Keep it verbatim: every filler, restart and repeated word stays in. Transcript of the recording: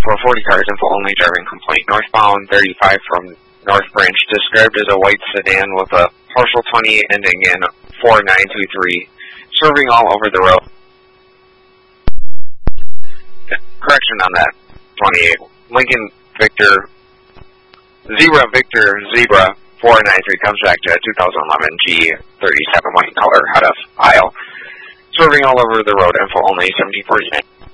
for forty cars, info only, driving complaint. Northbound thirty-five from North Branch, described as a white sedan with a partial twenty ending in four nine two three, swerving all over the road. Correction on that, twenty-eight. Lincoln Victor, Zebra Victor Zebra four nine three comes back to a two thousand eleven G thirty-seven white color out of aisle, swerving all over the road, info only, seventeen forty-nine.